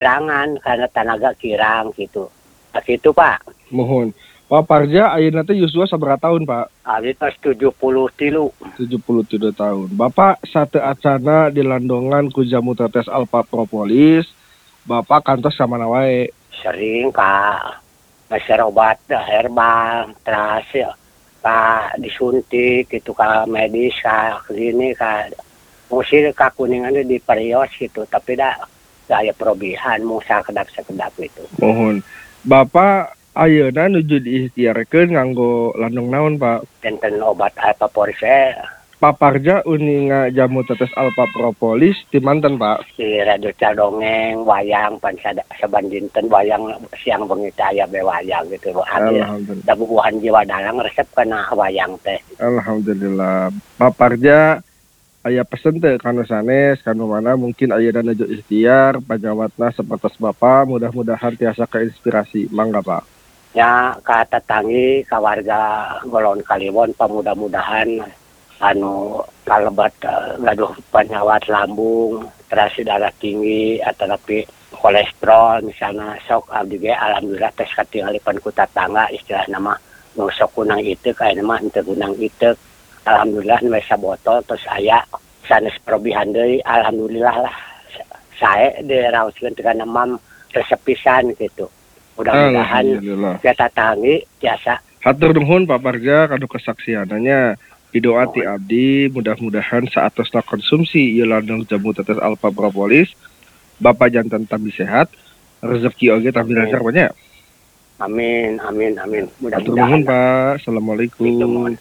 kirangan karena tenaga kirang gitu. Pas itu Pak. Mohon. Pak Parja ayeuna teh Yosua sabaraha tahun, Pak? Abi tos 73. 73 tahun. Bapak sate acana di Landongan ku jamu tetes Alpha Propolis. Bapak kantos ka mana wae? Sering Kak. Masih obat herbal, terus Kak disuntik gitu ka medis ka klinik ka musir ka kuningan di perios gitu, tapi dah gaya perobihan mau sakedap-sakedap itu. Mohon. Bapak ayeuna nuju diikhtiarkeun nganggo landong naon, Pak? Tenten obat Alpha Propolis Pak Parja uninga jamu tetes Alpha Propolis di manten, Pak? di radio dongeng wayang pan saban dinten wayang siang bengi aya be wayang gitu. Alhamdulillah. Da bubuhan jiwa dalang resep kana wayang teh. Alhamdulillah. Pak Parja aya pesen teh kanu sanes kanu mana mungkin ayeuna nuju ikhtiar panyawatna sapertos Bapak mudah-mudahan tiasa keinspirasi. Mangga, Pak. Ya ka tetanggi ka warga Golon Kaliwon mudah-mudahan anu kalebat gaduh penyawat lambung, terus darah tinggi atau tapi kolesterol misalnya sok abdi ge alhamdulillah tes katinggalipan ku tatangga istilah nama nu sok kunang ieu kayak mah henteu kunang ieu alhamdulillah nu sabotol terus aya sanes perobihan deui alhamdulillah lah sae diraoskeun teh kana mam resepisan gitu. Mudah-mudahan kita tangi biasa. Hatur nuhun Pak Parja kanu kesaksiananya. Doa ti abdi mudah-mudahan saatosna konsumsi ieu landung jamu tetes Alpha Propolis Bapak jantan tambi sehat, rezeki oge tambi lancar banyak. Amin. Mudah-mudahan. Hatur nuhun Pak. Assalamualaikum.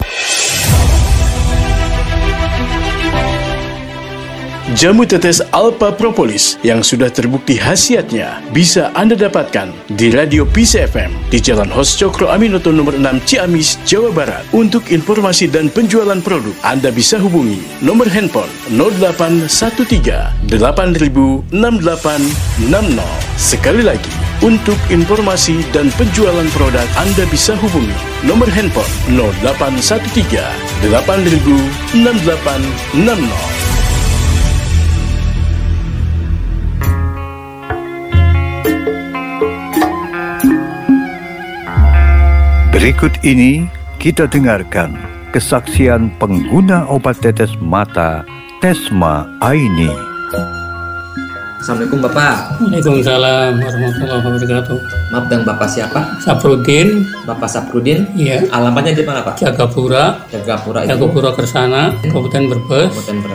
Jamu tetes Alpha Propolis yang sudah terbukti khasiatnya bisa Anda dapatkan di Radio Peace FM di Jalan Hos Cokro Aminoto nomor 6 Ciamis, Jawa Barat. Untuk informasi dan penjualan produk, Anda bisa hubungi nomor handphone 0813 8000 6860. Sekali lagi, untuk informasi dan penjualan produk, Anda bisa hubungi nomor handphone 0813 8000 6860. Berikut ini kita dengarkan kesaksian pengguna obat tetes mata Tesma Aini. Assalamualaikum Bapak. Waalaikumsalam warahmatullahi wabarakatuh. Maaf dengan Bapak siapa? Saprudin. Bapak Saprudin? Iya. Alamatnya di mana Pak? Jagapura Kersana, Kabupaten Brebes.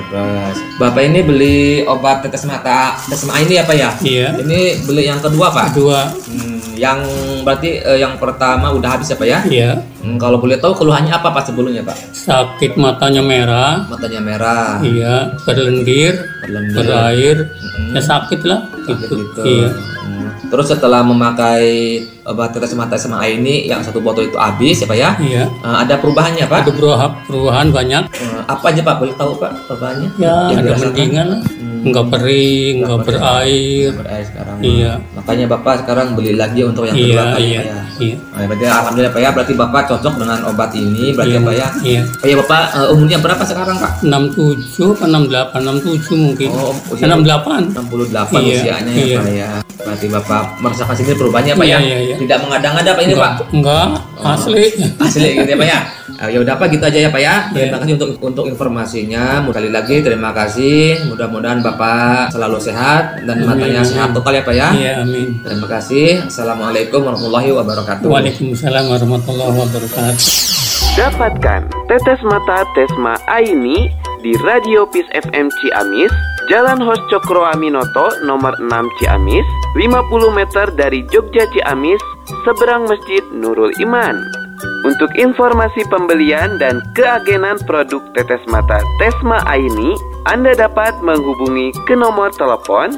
Bapak ini beli obat tetes mata Tesma Aini apa ya? Iya. Ini beli yang kedua Pak? Kedua. Yang berarti yang pertama udah habis apa ya? Iya. Kalau boleh tahu keluhannya apa Pak sebelumnya Pak? Sakit matanya merah. Matanya merah. Iya. Berlendir. Berair. Ya sakit lah. Gitu. Iya. Terus setelah memakai obat tetes mata Tesma Aini yang satu botol itu habis ya Pak ya? Iya. Ada perubahannya Pak? Ada perubahan banyak. Apa aja Pak? Boleh tahu Pak perubahannya? Ya ada mendingan lah. Enggak kering, enggak berair. Sekarang. Iya. Makanya Bapak sekarang beli lagi untuk yang kedua Iya. Nah, berarti alhamdulillah Pak ya, berarti Bapak cocok dengan obat ini berarti Pak ya. Iya. Pak ya Bapak umurnya berapa sekarang Pak? 67 atau 68, 67 mungkin. Oh, 68. 68 iya. usianya Iya. ya Pak ya. Berarti Bapak merasakan sini perubahannya Pak ya. Iya. Tidak mengada-ngada Pak ini Pak. Enggak, asli. Asli gitu ya Pak ya. Ya udah Pak gitu aja ya Pak ya. Terima Iya. kasih untuk informasinya. Sekali lagi terima kasih. Mudah-mudahan Bapak selalu sehat dan matanya sehat total ya Pak ya. Iya, amin. Terima kasih. Assalamualaikum warahmatullahi wabarakatuh. Waalaikumsalam warahmatullahi wabarakatuh. Dapatkan tetes mata Tesma Aini di Radio Peace FM Ciamis, Jalan Hos Cokro Aminoto nomor 6 Ciamis, 50 meter dari Jogja Ciamis, seberang Masjid Nurul Iman. Untuk informasi pembelian dan keagenan produk tetes mata Tesma Aini, Anda dapat menghubungi ke nomor telepon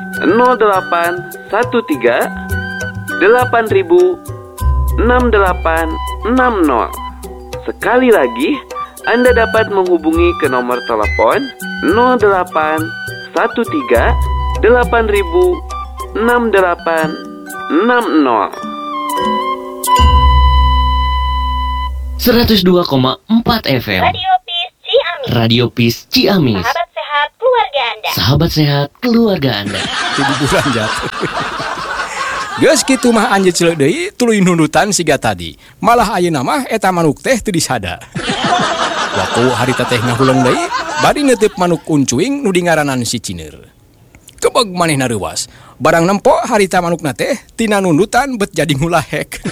0813 8000 6860. Sekali lagi, Anda dapat menghubungi ke nomor telepon 0813 8000 6860. 102,4 FM Radio Peace Ciamis. Radio Peace Ciamis. Sahabat sehat keluarga Anda. Sahabat sehat keluarga Anda. Tiduran jat. Geus kitu mah anjeun ceuleuh deui tuluy nundutan siga tadi. Malah ayeuna mah eta manuk teh teu disada. Waktu harita teh ngahuleung deui, bari neuteup manuk uncuing nu dingaranan si Cineur. Kebeg manehna reuwas. Barang nempo harita manukna teh tina nundutan bet jadi ngulahek.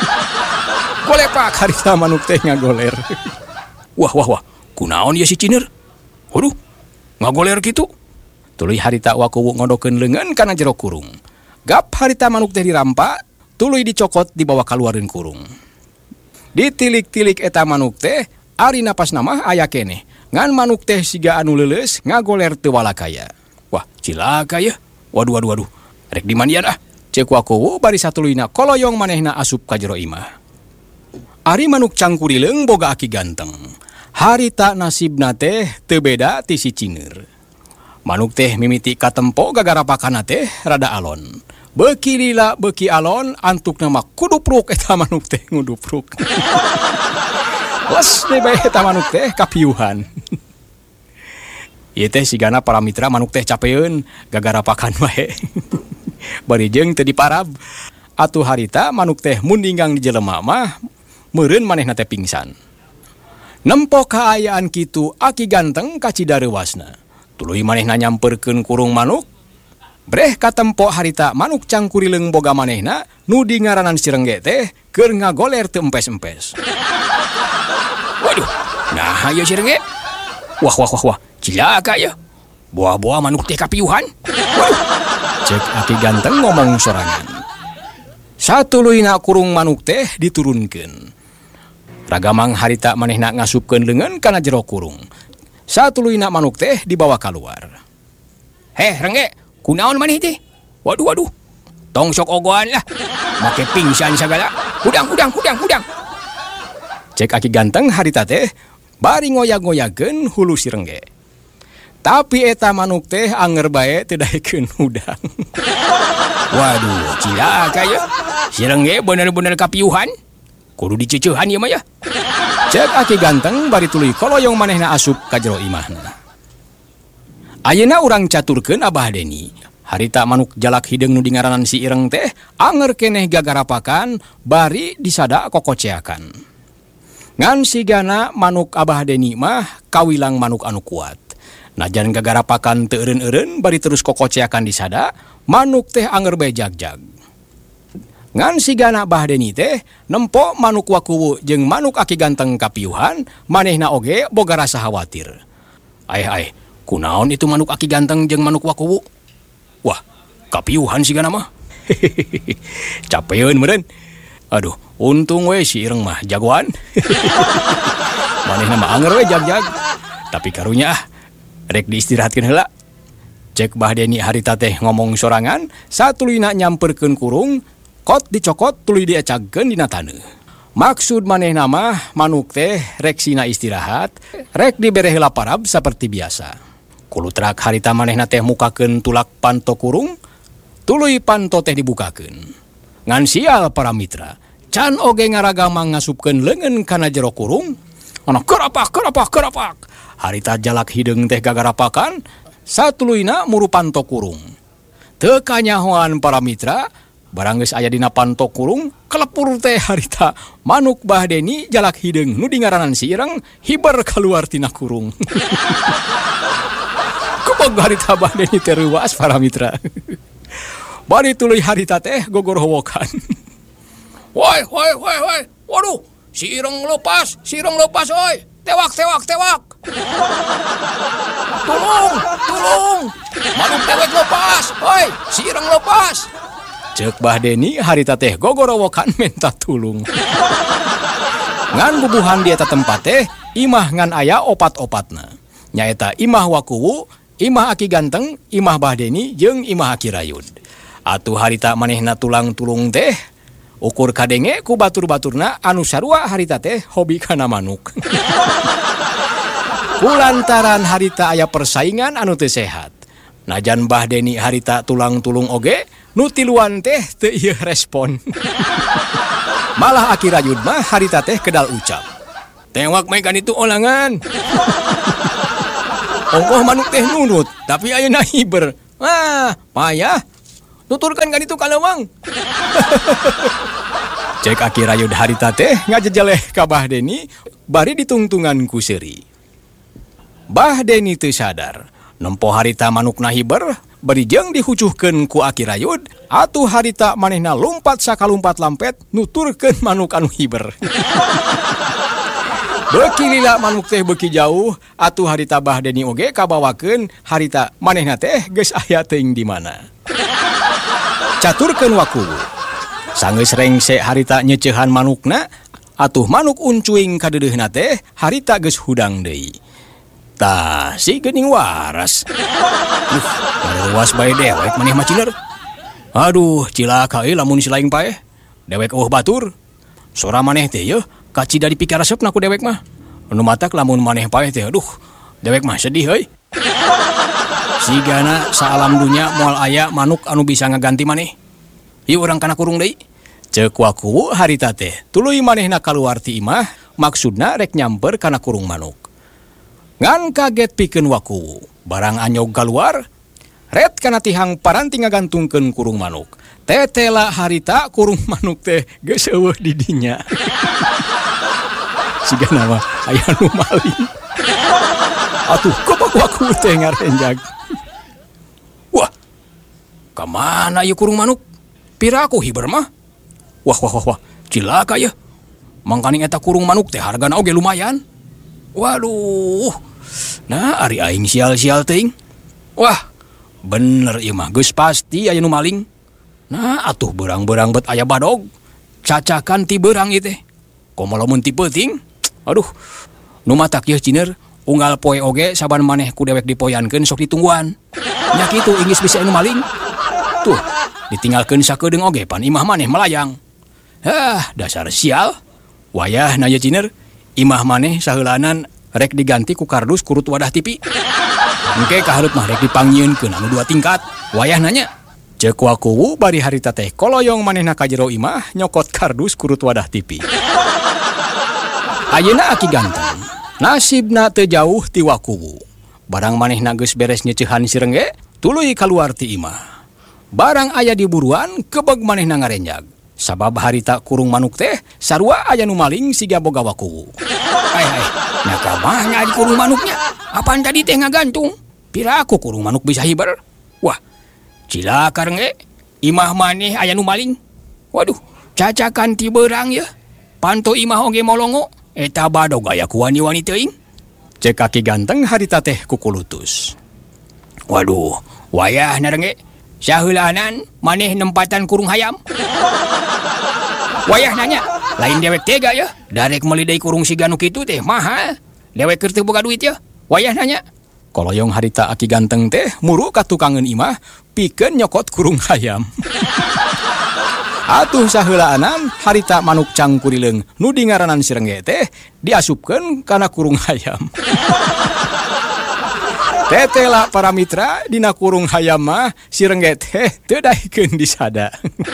Golepak harita manuk teh ngagoler. Wah, kunaon ieu si Cineur? Waduh, ngagoler kitu. Tuluy harita wakuwu ngodokeun leungeun kana jero kurung. Gap harita manuk teh dirampa, tuluy dicokot dibawa kaluareun kurung. Ditilik-tilik eta manuk teh, ari napasna mah aya keneh. Ngan manuk teh siga anu leuleus ngagoler teu walakaya. Wah, cilaka ya. Waduh. Rek di mandian ah. Ceuk wakuwu bari satuluyna koloyong manehna asup ka jero imah. Ari manuk cangkurileung boga aki ganteng. Harita nasibna teh teu beda ti si Cineur. Manuk teh mimiti katempo gagarapakanna teh rada alon. Beuki lila beuki alon antukna mah kudupruk eta manuk teh ngudupruk. Les deh bae eta manuk teh kapiuhan. Ieu teh sigana para mitra manuk teh capeun gagarapakan wae. Bari jeung teu diparab. Atuh harita manuk teh mun dinggang di jelema mah meureun manehna teh pingsan. Nempo kaayaan kitu aki ganteng ka cidareuwasna. Tuluy manehna nyamperkeun kurung manuk. Breh katempo harita manuk cangkurileung boga manehna nu dingaranan Sirengge teh keur ngagoler teu empes-empes. Waduh, nah ieu Sirengge. Wah, cilaka ya. Buah-buah manuk teh kapiuhan. Waduh. Cek aki ganteng ngomong sorangan. Satuluyna kurung manuk teh diturunkeun. Ragamang harita manehna ngasupkeun leungeun kana jero kurung. Satuluyna manuk teh dibawa keluar. Heh, Rengge, kunaon maneh teh? Waduh. Tong sok ogoan lah. Make pingsan sagala. Hudang. Cek aki ganteng harita teh bari ngoyag-ngoyageun hulu Sirengge. Tapi eta manuk teh anger bae teu daekeun hudang. Waduh, cilaka ya. Sirengge bener-bener kapiuhan. Kudu diceuceuhan ieu mah ya. Cek aki ganteng bari tuluy koloyong manehna asup ka jero imahna. Ayeuna urang caturkeun Abah Deni. Harita manuk jalak hideung nu dingaranan si Ireng teh anger keneh gagarapakan bari disada kokoceakan. Ngan sigana manuk Abah Deni mah kawilang manuk anu kuat. Najan gagarapakan teu eureun-eureun bari terus kokoceakan disada, manuk teh anger bae jag-jag. Ngan sigana Abah Deni teh nempo manuk wakuwu jeung manuk aki ganteng kapiuhan, manehna oge boga rasa khawatir. Ai, kunaon itu manuk aki ganteng jeung manuk wakuwu? Wah, kapiuhan sigana mah. Capeun meureun. Aduh, untung we si Ireng mah jagoan. Manehna mah anger we jag-jag. Tapi karunya rek diistirahatkeun heula. Cek Bah Deni harita teh ngomong sorangan, satuluyna nyamperkeun kurung, kot dicokot tuluy diecagkeun dina taneuh. Maksud manehna mah manuk teh rek sina istirahat, rek dibere heula parab saperti biasa. Kulutrak harita manehna teh mukakeun tulak panto kurung, tuluy panto teh dibukakeun. Ngan sial para mitra, can oge ngaragamang ngasupkeun leungeun kana jero kurung. Ana kerapak. Harita jalak hideung teh gagarapakan, satuluyna muru panto kurung. Teu kanyahoan para mitra, barang geus aya dina panto kurung, kelepur teh harita manuk Bah Deni jalak hideung nu dingaranan si Ireng hiber kaluar tina kurung. Kebog harita Bah Deni teh reuwas para mitra. Bari tuluy harita teh gogorowokan. Woi. Waduh, si Ireng lepas, oi. Tewak. Tulung. Manuk dewek lepas, oi. Si Ireng lepas. Ceuk Bah Deni harita teh gogorowokan minta tulung. Ngan bubuhan di eta tempat teh imah ngan aya opat-opatna. Nyaeta imah wakuwu, imah aki ganteng, imah Bah Deni jeung imah aki rayud. Atuh harita manehna tulang tulung teh ukur kadenge ku batur-baturna anu sarua harita teh hobi kana manuk. Kulantaran harita aya persaingan anu teu sehat. Najan Bah Deni harita tulang tulung oge, nu tiluan teh teu ieu respon. Malah aki rayud mah harita teh kedal ucap. Tewak megan itu olangan. Ongkoh manuk teh nunut, tapi ayeuna hiber. Payah. Tuturkan kan itu kalawang. Cek Aki Rayud harita teh ngajejeleh ka Bah Deni bari ditungtungan ku seuri. Bah Deni teu sadar, nempo harita manukna hiber bari jeung dihucuhkeun ku Aki Rayud, atuh harita manehna lompat sakalumpat lampet nuturkeun manuk anu hiber. Beuki lila manuk teh beuki jauh, atuh harita Bah Deni oge kabawakeun harita manehna teh geus aya teuing di mana. Caturkeun wakuwu. Sanggeus rengse harita nyecehan manukna, atuh manuk uncuing kadeudeuhna teh harita geus hudang deui. Tah si geuning waras. Ngaruas bae dewek maneh mah ciler. Aduh, cilaka euy lamun si laing paeh. Dewek eueuh batur. Sora maneh teh yeuh kacida dipikir resepna ku dewek mah. Nu matak lamun maneh paeh teh aduh, dewek mah sedih euy. Sigana saalam dunya moal aya manuk anu bisa ngaganti maneh. Ieu urang kana kurung deui. Ceuk wakuwu harita teh tuluy manehna kaluar ti imah, maksudna rek nyamper kana kurung manuk. Ngan kaget pikeun wakuwu, barang anyog kaluar, ret kana tihang paranti ngagantungkeun kurung manuk. Tetela harita kurung manuk teh geus eueuh di dinya. Sigana mah aya nu maling. Atuh kobak wakuwu teh ngarenjag. Wah, kamana ieu kurung manuk? Piraku hiber mah? Wah, cilaka ya. Mangkaning eta kurung manuk teh hargana oge lumayan. Waduh. Nah, ari aing sial-sial teuing. Wah, bener ieu mah geus pasti aya nu maling. Nah, atuh beurang-beurang bet aya badog. Cacakan ti beurang ieu teh. Komo lamun ti peuting. Aduh, nu matak ieu ciner, unggal poe oge saban maneh ku dewek dipoyankeun sok ditungguan. Nya kitu inggis bisa anu maling. Tuh, ditinggalkeun sakedeung oge pan imah maneh melayang. Dasar sial. Wayah na ieu ciner, imah maneh saheulanan rek diganti ku kardus kurut wadah TV. Engke kahareup mah rek dipanggieunkeun anu 2 tingkat. Wayah nanya. Ceuk wakuwu bari harita teh koloyong manehna ka jero imah nyokot kardus kurut wadah TV. Ayeuna Aki ganteng. Nasibna teu jauh ti wakuwu. Barang manehna geus beres nyecehan si Rengge, tuluy kaluar ti imah. Barang aya di buruan kebeg manehna ngarenjag. Sabab harita kurung manuk teh sarua aya nu maling siga boga wakuwu. Nya kamana di kurung manuknya? Apaan tadi teh ngagantung? Piraku kurung manuk bisa hiber? Wah, cilaka Rengge. Imah maneh aya nu maling. Waduh, cacakan ti beurang ya. Panto imah oge molongo. Eta badog aya ku wani-wani teuing. Cek Aki ganteng harita teh kukulutus. Waduh, wayah na Rengge. Saheulanan maneh nempatan kurung hayam. Wayah nanya, lain dewek tega ya. Darek meuli deui kurung siga nu kitu teh mahal. Dewek keur teu boga duit ya. Wayah nanya. Koloyong harita Aki ganteng teh muru ka tukangeun imah pikeun nyokot kurung hayam. Atuh saheulaanan harita manuk cangkurileung nu dingaranan si Rengge teh diasupkeun kana kurung hayam. Tetela para mitra dina kurung hayam mah si Rengge teh teu daekeun disada.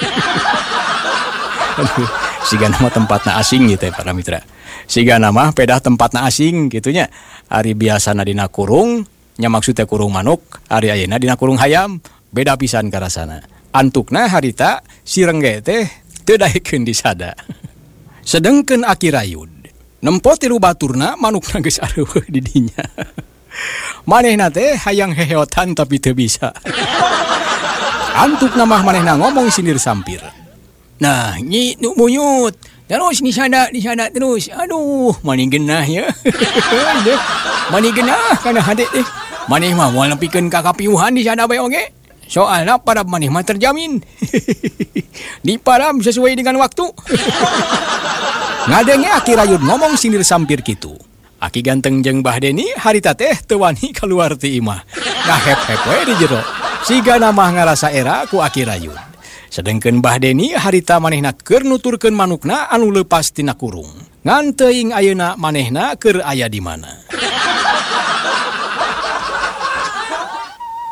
Sigana mah tempatna asing gitu para mitra. Sigana mah pedah tempatna asing gitunya. Ari biasana dina kurung nya maksudna kurung manuk, ari ayeuna dina kurung hayam beda pisan karasana. Antukna harita si Rengge teh teu daekeun disada. Sedengkeun Aki Rayud nempo tilu baturna manukna geus areueuh di dinya. Manehna teh hayang heheotan tapi teu bisa. Antukna mah manehna ngomong sindir sampir. Nah, nyi nu muyut. Terus disada terus. Aduh, mani genah ya. Mani genah kana hade teh. Maneh mah moal nepikeun ka kapiuhan disada bae oge. Soalna parab maneh mah terjamin. Diparab sesuai dengan waktu. Ngadenge Aki Rayud ngomong sindir sampir kitu. Aki ganteng jeung Bah Deni harita teh teu wani kaluar ti imah. Ngahep-hep we di jero. Sigana mah ngarasa era ku Aki Rayud. Sedengkeun Bah Deni harita manehna keur nuturkeun manukna anu leupas tina kurung. Ngan teuing ayeuna manehna keur aya di mana.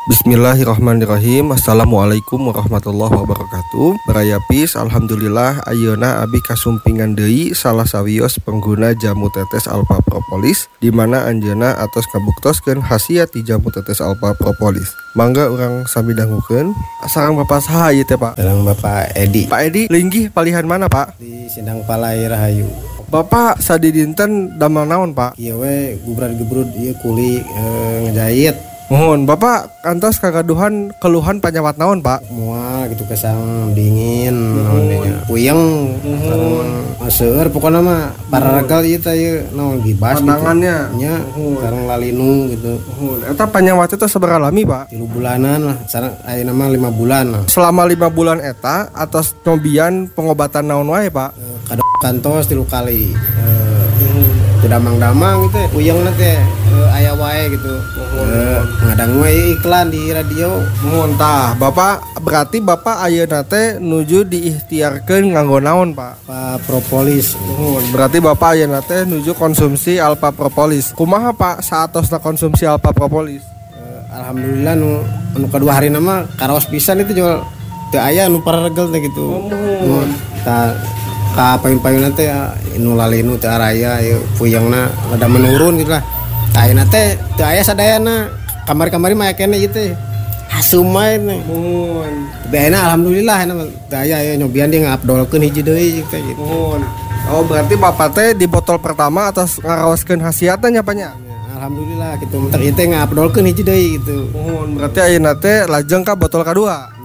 Bismillahirrahmanirrahim. Assalamualaikum warahmatullahi wabarakatuh. Baraya Pis, alhamdulillah ayeuna abi kasumpingan deui salah sawios pengguna jamu tetes alpha propolis di mana anjeunna atos kabuktoskeun khasiat ti jamu tetes alpha propolis. Mangga urang sami dangukeun. Sareng Bapak saha ieu teh, Pak? Sareng Bapak Edi. Pak Edi, linggih palihan mana, Pak? Di Sindang Palai Rahayu. Bapak sadi dinten damel naon, Pak? Ieu we gubrad-gubrud ieu kuli ngejahit. Mohon Bapak kantos kagaduhan keluhan panyawat naon, Pak? Moal gitu kesang dingin naon nya. Puyeng seueur pokona mah pararegal ieu teh ieu naon gibas pandangannya nya sareng lalinu gitu. Eta panyawat itu sabaraha lami, Pak? 3 bulanan lah, sareng ayeuna mah 5 bulan lah. Selama 5 bulan eta atas cobian pengobatan naon wae, Pak? Kantos 3 kali. Damang-damang gitu puyeng teh aya wae gitu. Ngadang wae iklan di radio. Mohon tah, Bapak berarti Bapak ayeuna teh nuju diikhtiarkeun nganggo naon, Pak? Alpha propolis. Berarti Bapak ayeuna teh nuju konsumsi alpha propolis. Kumaha, Pak, saatosna konsumsi alpha propolis? Alhamdulillah nu kedua harina mah karaos pisan itu jual teu aya nu pararegel teh gitu. Tah ka payun-payunna teh nu lalinu teh araya ieu puyengna rada menurun gitu lah. Ayeuna teh teu aya sadayana. Kamari-kamari mah kene ieu teh hasum mah teh. Tapi ayeuna alhamdulillah ayeuna teu aya nyobian dia ngabdolkeun hiji deui teh gitu. Oh, berarti Bapak teh di botol pertama atas ngaraoskeun khasiatna nya, Pak nya? Alhamdulillah gitu. Mentek ieu teh ngabdolkeun hiji deui gitu. Berarti ayeuna teh lajeng ka botol kedua.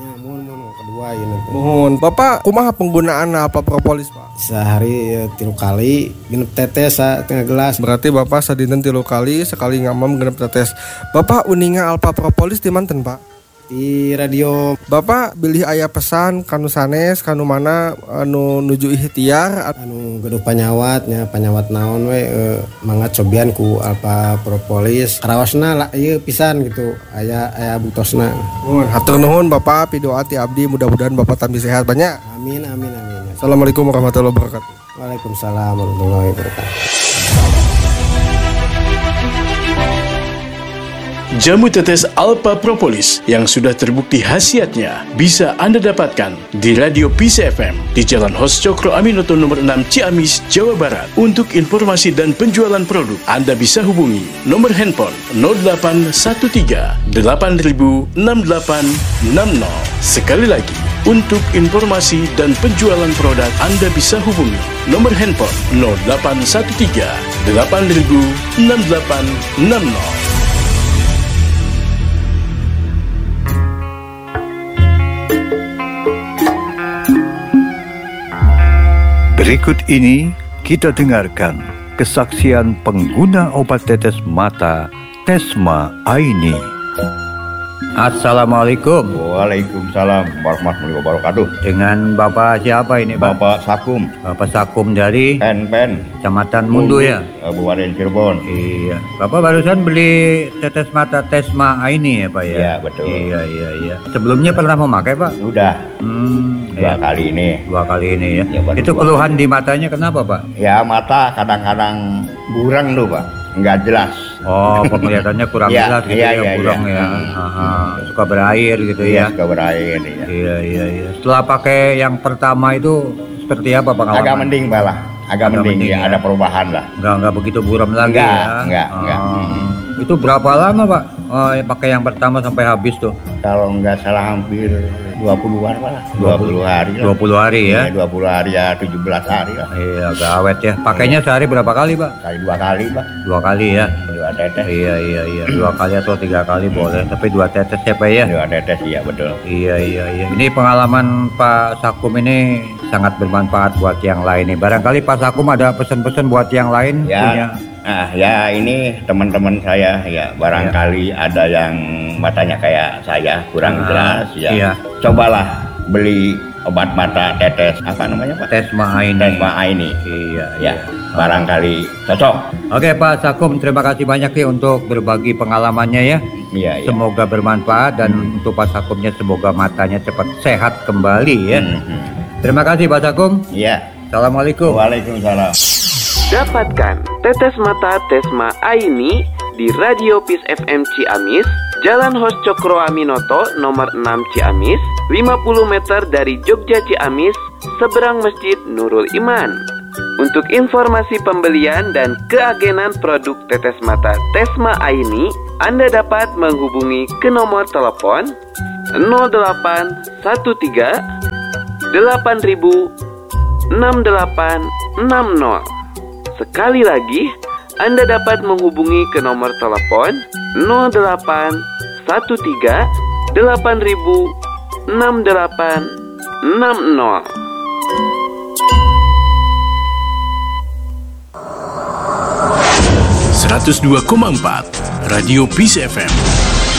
Mohon Bapak kumaha penggunaan alpha propolis, Pak? Sehari 3 kali genep tetes setengah gelas. Berarti Bapak sadinten 3 kali sekali ngamam genep tetes. Bapak uninga alpha propolis di manten, Pak? Di radio. Bapak bilih aya pesan kanu sanes kanu mana anu nuju ikhtiar anu gaduh panyawatnya panyawat naon we mangga cobian ku alpha propolis karaosna ieu pisan gitu aya butosna. Hatur nuhun Bapak pidoa ti abdi mudah-mudahan Bapak tambah sehat banyak. Amin. Assalamualaikum warahmatullahi wabarakatuh. Waalaikumsalam warahmatullahi wabarakatuh. Jamu tetes alpha propolis yang sudah terbukti khasiatnya bisa Anda dapatkan di Radio Peace FM di Jalan Hos Cokro Aminoto nomor 6 Ciamis, Jawa Barat. Untuk informasi dan penjualan produk, Anda bisa hubungi nomor handphone 0813 8000 6860. Sekali lagi, untuk informasi dan penjualan produk, Anda bisa hubungi nomor handphone 0813 8000 6860. Berikut ini kita dengarkan kesaksian pengguna obat tetes mata Tesma Aini. Assalamualaikum. Waalaikumsalam warahmatullahi wabarakatuh. Dengan Bapak siapa ini, Pak? Bapak Sakum. Bapak Sakum dari Pen. Kecamatan Mundu ya? Kabupaten Cirebon. Iya. Bapak barusan beli tetes mata Tesma Aini ya, Pak ya? Iya, betul. Iya. Sebelumnya pernah memakai, Pak? Sudah. Dua kali ini ya. Itu keluhan di matanya kenapa, Pak? Ya, mata kadang-kadang burang tuh, Pak. Enggak jelas. Oh, penglihatannya kurang jelas gitu ya, kurang ya. Suka berair gitu ya. Suka berair ya. Iya. Setelah pakai yang pertama itu seperti apa pengalaman? Agak mending, Pak lah. Agak mending ya, ada perubahan lah. Enggak begitu buram lagi ya. Enggak. Itu berapa lama, Pak? Pakai yang pertama sampai habis tuh? Kalau enggak salah hampir 20-an lah. 20 hari lah. 20 hari ya? 20 hari ya, 17 hari lah. Iya, agak awet ya. Pakainya sehari berapa kali, Pak? Kali 2 kali, Pak. 2 kali ya? 2 tetes. Iya. 2 kali atau 3 kali boleh. Tapi 2 tetes ya, Pak ya? 2 tetes, iya betul. Iya. Ini pengalaman Pak Sakum ini sangat bermanfaat buat yang lain nih. Barangkali Pak Sakum ada pesan-pesan buat yang lain ya. Punya. Ya ini teman-teman saya ya barangkali ada yang matanya kayak saya kurang jelas ya. Iya. Cobalah beli obat mata tetes apa namanya, Pak? Tesma Aini. Iya. Barangkali cocok. Oke, Pak Sakum, terima kasih banyak nih untuk berbagi pengalamannya ya. Iya. Semoga bermanfaat dan untuk Pak Sakumnya semoga matanya cepat sehat kembali ya. Terima kasih Pak Sakum. Iya. Assalamualaikum. Waalaikumsalam. Dapatkan tetes mata Tesma Aini di Radio Peace FM Ciamis, Jalan Hos Cokro Aminoto nomor 6 Ciamis, 50 meter dari Jogja Ciamis, seberang Masjid Nurul Iman. Untuk informasi pembelian dan keagenan produk tetes mata Tesma Aini, Anda dapat menghubungi ke nomor telepon 0813 8000 6860. Sekali lagi, Anda dapat menghubungi ke nomor telepon 0813 8000 6860. ...102,4 Radio Peace FM